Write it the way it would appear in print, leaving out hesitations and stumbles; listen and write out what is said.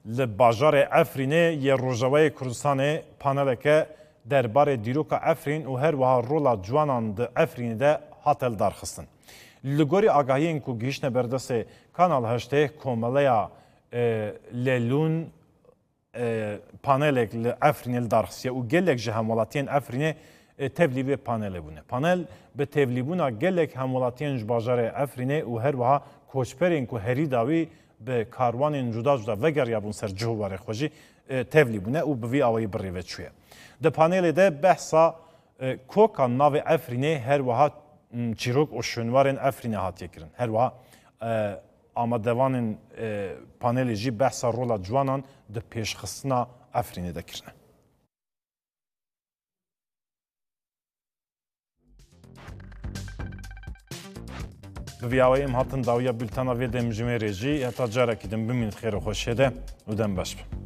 لباجار افرینه یه روژاوی کردستان پانلک درباره دیروکا افرین و هر وها رولا جوانان ده افرین ده هاتل دارخستن. لگوری آگاهی که گیشن بردست کانال هشته کوملیا للون پانلک افرین دارخسیه و گلک جه همولاتین افرینه تبلیغ پانل بونه. پانل به تبلیغونا گلک همولاتین باجار افرینه و هر وها کوچپرین که هری داوی به کاروان جدا جدا وگر یابون سر جوهر خوشی تبلیغ بونه و به وی آوای بریوه چویه. ده پانل ده بحثا کوکان ناو افرینه هر وها چیروک و شنوارن افرینه هاتیه کرن. هر وها آمدوان پانل جی بحثا رولا جوانان ده پیشخستنا افرینه ده کرنه. بویاوی ام هاتن داویا بلتانا ویدم جمعه رجی حتی جارا کدم بمینید خیر و خوش هده و دم باش